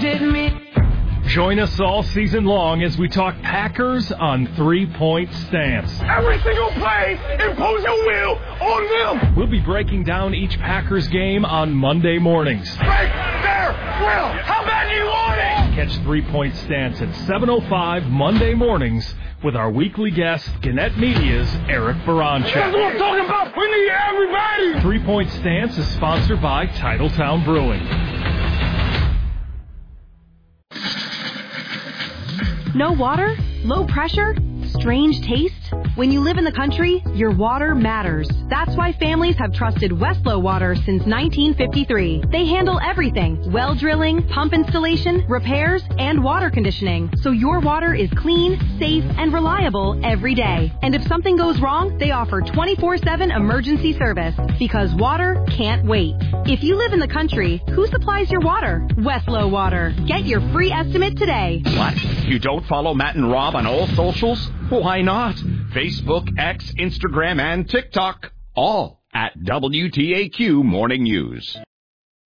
did me. Join us all season long as we talk Packers on 3-Point Stance. Every single play, impose your will on them. We'll be breaking down each Packers game on Monday mornings. Break their will. How bad do you want it? Catch 3-Point Stance at 7:05 Monday mornings with our weekly guest, Gannett Media's Eric Baranchik. That's what I'm talking about. We need everybody. 3-Point Stance is sponsored by Titletown Brewing. No water? Low pressure? Strange taste? When you live in the country, your water matters. That's why families have trusted Westlow Water since 1953. They handle everything: well drilling, pump installation, repairs, and water conditioning. So your water is clean, safe, and reliable every day. And if something goes wrong, they offer 24/7 emergency service, because water can't wait. If you live in the country, who supplies your water? Westlow Water. Get your free estimate today. What? You don't follow Matt and Rob on all socials? Why not? Facebook, X, Instagram, and TikTok. All at WTAQ Morning News.